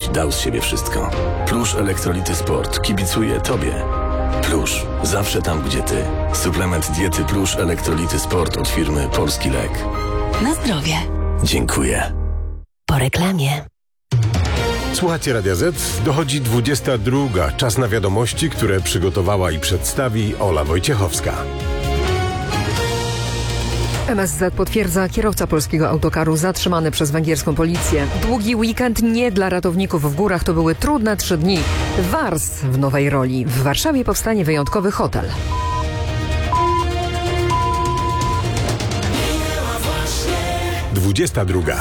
dał z siebie wszystko. Plusz Elektrolity Sport kibicuje Tobie. Plusz, zawsze tam, gdzie Ty. Suplement diety Plusz Elektrolity Sport od firmy Polski Lek. Na zdrowie. Dziękuję. Po reklamie. Słuchacie Radia Z, dochodzi 22. Czas na wiadomości, które przygotowała i przedstawi Ola Wojciechowska. MSZ potwierdza, kierowca polskiego autokaru zatrzymany przez węgierską policję. Długi weekend nie dla ratowników w górach, to były trudne 3 dni. Wars w nowej roli. W Warszawie powstanie wyjątkowy hotel. Druga.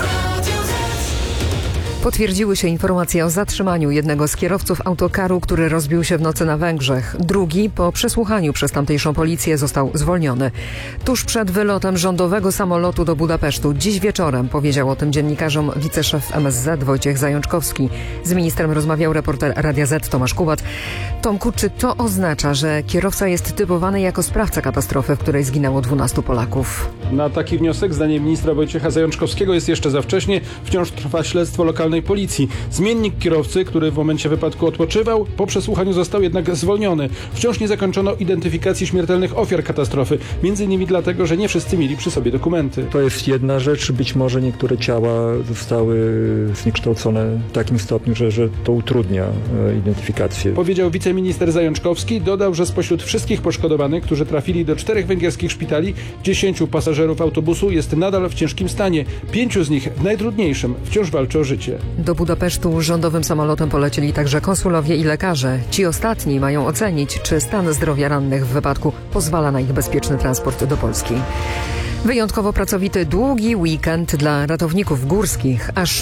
Potwierdziły się informacje o zatrzymaniu jednego z kierowców autokaru, który rozbił się w nocy na Węgrzech. Drugi, po przesłuchaniu przez tamtejszą policję, został zwolniony. Tuż przed wylotem rządowego samolotu do Budapesztu, dziś wieczorem, powiedział o tym dziennikarzom wiceszef MSZ Wojciech Zajączkowski. Z ministrem rozmawiał reporter Radia Z Tomasz Kubacz. Tomku, czy to oznacza, że kierowca jest typowany jako sprawca katastrofy, w której zginęło 12 Polaków? Na taki wniosek, zdaniem ministra Wojciecha Zajączkowskiego, jest jeszcze za wcześnie. Wciąż trwa śledztwo lokalnej policji. Zmiennik kierowcy, który w momencie wypadku odpoczywał, po przesłuchaniu został jednak zwolniony. Wciąż nie zakończono identyfikacji śmiertelnych ofiar katastrofy. Między innymi dlatego, że nie wszyscy mieli przy sobie dokumenty. To jest jedna rzecz. Być może niektóre ciała zostały zniekształcone w takim stopniu, że to utrudnia identyfikację. Powiedział wiceminister Zajączkowski. Dodał, że spośród wszystkich poszkodowanych, którzy trafili do 4 węgierskich szpitali, 10 pasażerów autobusu jest nadal w ciężkim stanie. 5 z nich w najtrudniejszym wciąż walczy o życie. Do Budapesztu rządowym samolotem polecieli także konsulowie i lekarze. Ci ostatni mają ocenić, czy stan zdrowia rannych w wypadku pozwala na ich bezpieczny transport do Polski. Wyjątkowo pracowity długi weekend dla ratowników górskich. Aż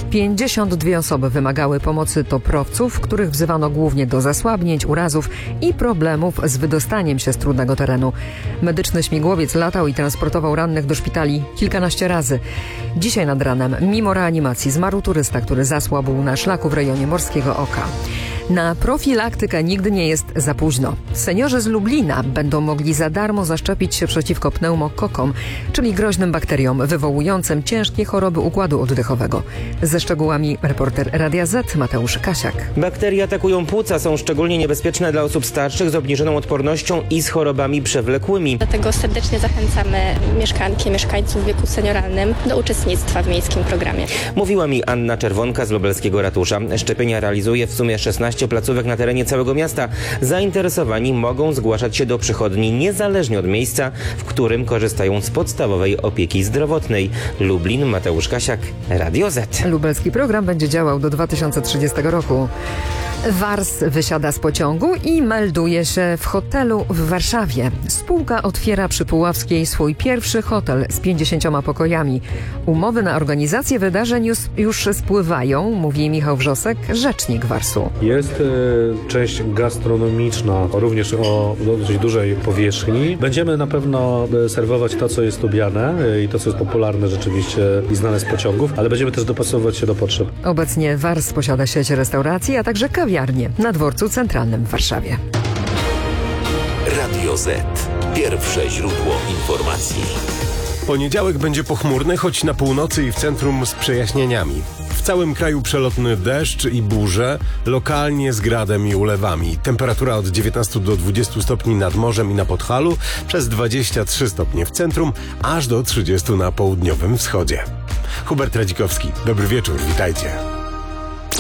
52 osoby wymagały pomocy toprowców, których wzywano głównie do zasłabnięć, urazów i problemów z wydostaniem się z trudnego terenu. Medyczny śmigłowiec latał i transportował rannych do szpitali kilkanaście razy. Dzisiaj nad ranem, mimo reanimacji, zmarł turysta, który zasłabł na szlaku w rejonie Morskiego Oka. Na profilaktykę nigdy nie jest za późno. Seniorzy z Lublina będą mogli za darmo zaszczepić się przeciwko pneumokokom, czyli groźnym bakteriom wywołującym ciężkie choroby układu oddechowego. Ze szczegółami reporter Radia Z Mateusz Kasiak. Bakterie atakują płuca, są szczególnie niebezpieczne dla osób starszych z obniżoną odpornością i z chorobami przewlekłymi. Dlatego serdecznie zachęcamy mieszkanki, mieszkańców w wieku senioralnym do uczestnictwa w miejskim programie. Mówiła mi Anna Czerwonka z lubelskiego ratusza. Szczepienia realizuje w sumie 16 placówek na terenie całego miasta. Zainteresowani mogą zgłaszać się do przychodni niezależnie od miejsca, w którym korzystają z podstawowej opieki zdrowotnej. Lublin, Mateusz Kasiak, Radio Z. Lubelski program będzie działał do 2030 roku. Wars wysiada z pociągu i melduje się w hotelu w Warszawie. Spółka otwiera przy Puławskiej swój pierwszy hotel z 50 pokojami. Umowy na organizację wydarzeń już spływają, mówi Michał Wrzosek, rzecznik Warsu. Jest część gastronomiczna, również o dosyć dużej powierzchni. Będziemy na pewno serwować to, co jest lubiane i to, co jest popularne rzeczywiście i znane z pociągów, ale będziemy też dopasowywać się do potrzeb. Obecnie Wars posiada sieć restauracji, a także kawiarnię na dworcu centralnym w Warszawie. Radio Z. Pierwsze źródło informacji. Poniedziałek będzie pochmurny, choć na północy i w centrum z przejaśnieniami. W całym kraju przelotny deszcz i burze, lokalnie z gradem i ulewami. Temperatura od 19 do 20 stopni nad morzem i na Podhalu, przez 23 stopnie w centrum, aż do 30 na południowym wschodzie. Hubert Radzikowski, dobry wieczór, witajcie.